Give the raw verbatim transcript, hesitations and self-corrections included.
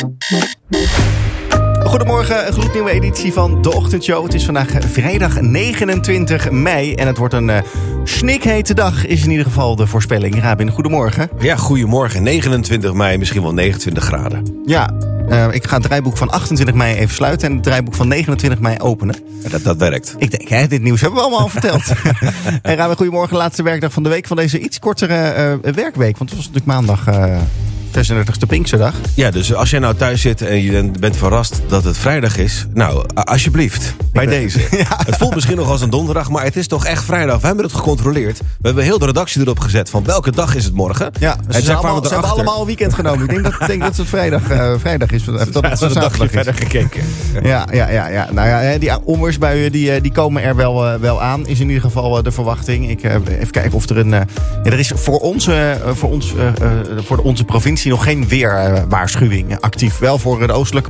Goedemorgen, een gloednieuwe editie van de Ochtendshow. Het is vandaag vrijdag negenentwintig mei en het wordt een uh, snikhete dag, is in ieder geval de voorspelling. Rabin, goedemorgen. Ja, goedemorgen. negenentwintig mei, misschien wel negenentwintig graden. Ja, uh, ik ga het draaiboek van achtentwintig mei even sluiten en het draaiboek van negenentwintig mei openen. Ja, dat, dat werkt. Ik denk, hè, dit nieuws hebben we allemaal al verteld. En Rabin, goedemorgen, laatste werkdag van de week van deze iets kortere uh, werkweek. Want het was natuurlijk maandag... Uh, zesendertigste Pinksterdag. Ja, dus als jij nou thuis zit en je bent verrast dat het vrijdag is... nou, alsjeblieft, bij ben... deze. Ja. Het voelt misschien nog als een donderdag, maar het is toch echt vrijdag. We hebben het gecontroleerd. We hebben heel de redactie erop gezet van welke dag is het morgen. Ja, dus ze, allemaal, ze hebben allemaal een weekend genomen. Ik denk dat, denk dat het vrijdag, uh, vrijdag is. Dat het, dat het een dagje verder gekeken. Ja, ja, ja, ja. Nou ja, die onweersbuien die, die komen er wel, uh, wel aan. Is in ieder geval uh, de verwachting. Ik uh, even kijken of er een... Uh, ja, er is voor, onze, uh, voor, ons, uh, uh, voor de, onze provincie nog geen weerwaarschuwing uh, actief. Wel voor de oostelijke